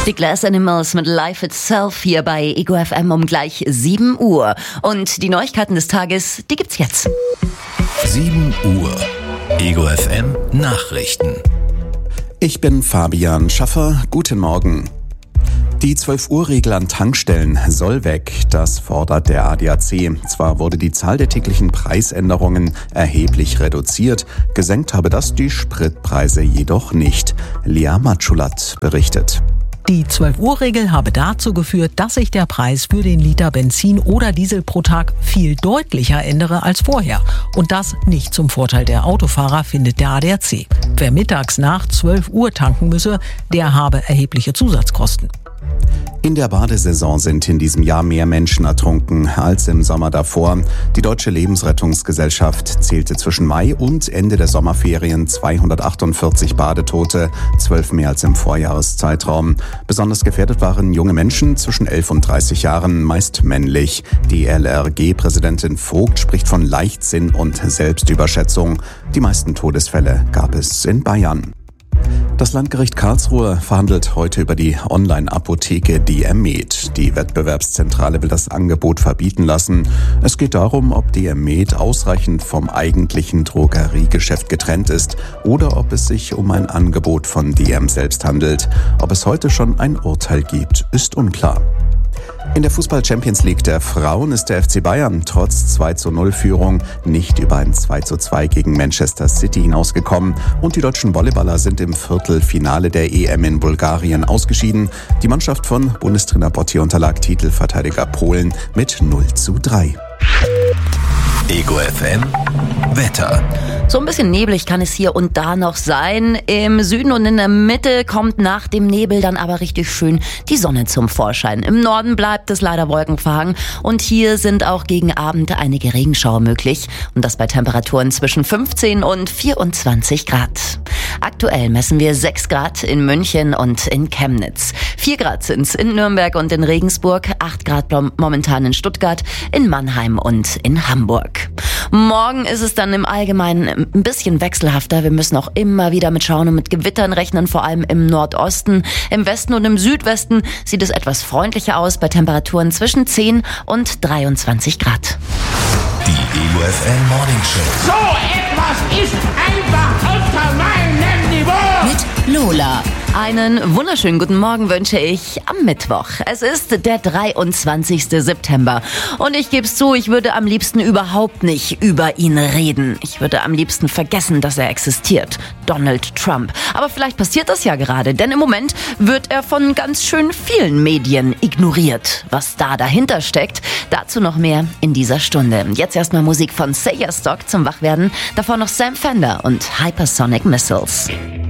Die Glass Animals mit Life Itself hier bei Ego FM um gleich 7 Uhr. Und die Neuigkeiten des Tages, die gibt's jetzt. 7 Uhr. Ego FM Nachrichten. Ich bin Fabian Schaffer. Guten Morgen. Die 12-Uhr-Regel an Tankstellen soll weg, das fordert der ADAC. Zwar wurde die Zahl der täglichen Preisänderungen erheblich reduziert, gesenkt habe das die Spritpreise jedoch nicht. Lea Matschulat berichtet. Die 12-Uhr-Regel habe dazu geführt, dass sich der Preis für den Liter Benzin oder Diesel pro Tag viel deutlicher ändere als vorher. Und das nicht zum Vorteil der Autofahrer, findet der ADAC. Wer mittags nach 12 Uhr tanken müsse, der habe erhebliche Zusatzkosten. In der Badesaison sind in diesem Jahr mehr Menschen ertrunken als im Sommer davor. Die Deutsche Lebensrettungsgesellschaft zählte zwischen Mai und Ende der Sommerferien 248 Badetote, 12 mehr als im Vorjahreszeitraum. Besonders gefährdet waren junge Menschen zwischen 11 und 30 Jahren, meist männlich. Die LRG-Präsidentin Vogt spricht von Leichtsinn und Selbstüberschätzung. Die meisten Todesfälle gab es in Bayern. Das Landgericht Karlsruhe verhandelt heute über die Online-Apotheke DM-Med. Die Wettbewerbszentrale will das Angebot verbieten lassen. Es geht darum, ob DM-Med ausreichend vom eigentlichen Drogeriegeschäft getrennt ist oder ob es sich um ein Angebot von DM selbst handelt. Ob es heute schon ein Urteil gibt, ist unklar. In der Fußball-Champions League der Frauen ist der FC Bayern trotz 2:0-Führung nicht über ein 2:2 gegen Manchester City hinausgekommen und die deutschen Volleyballer sind im Viertelfinale der EM in Bulgarien ausgeschieden. Die Mannschaft von Bundestrainer Botti unterlag Titelverteidiger Polen mit 0:3. Ego FM Wetter. So ein bisschen neblig kann es hier und da noch sein. Im Süden und in der Mitte kommt nach dem Nebel dann aber richtig schön die Sonne zum Vorschein. Im Norden bleibt es leider wolkenverhangen und hier sind auch gegen Abend einige Regenschauer möglich. Und das bei Temperaturen zwischen 15 und 24 Grad. Aktuell messen wir 6 Grad in München und in Chemnitz. 4 Grad sind's in Nürnberg und in Regensburg, 8 Grad momentan in Stuttgart, in Mannheim und in Hamburg. Morgen ist es dann im Allgemeinen ein bisschen wechselhafter. Wir müssen auch immer wieder mit Schauen und mit Gewittern rechnen, vor allem im Nordosten. Im Westen und im Südwesten sieht es etwas freundlicher aus, bei Temperaturen zwischen 10 und 23 Grad. Die Ego FM Morning Show. So etwas ist einfach unter meinem Niveau. Mit Lola. Einen wunderschönen guten Morgen wünsche ich am Mittwoch. Es ist der 23. September und ich gebe es zu, ich würde am liebsten überhaupt nicht über ihn reden. Ich würde am liebsten vergessen, dass er existiert. Donald Trump. Aber vielleicht passiert das ja gerade, denn im Moment wird er von ganz schön vielen Medien ignoriert. Was da dahinter steckt, dazu noch mehr in dieser Stunde. Jetzt erstmal Musik von Say Your Stock zum Wachwerden, davor noch Sam Fender und Hypersonic Missiles.